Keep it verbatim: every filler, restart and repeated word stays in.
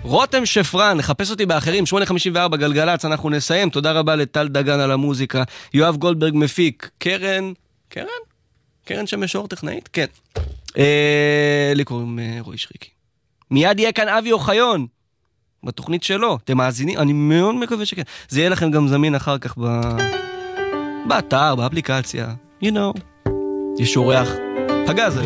רותם שפרן, לחפש אותי באחרים, שמונה חמישים וארבע גלגלץ, אנחנו נסיים. תודה רבה לטל דגן על המוזיקה. יואב גולדברג מפיק. קרן, קרן? קרן שמשור טכנאית? כן. אה, לי קוראים אה, רועי שריקי. מיד יהיה כאן אבי אוחיון, בתוכנית שלו. אתם מאזינים? אני מאוד מקווה שכן. זה יהיה לכם גם זמין אחר כך ב... באתר, באפליקציה. You know. יש אורח. פגז.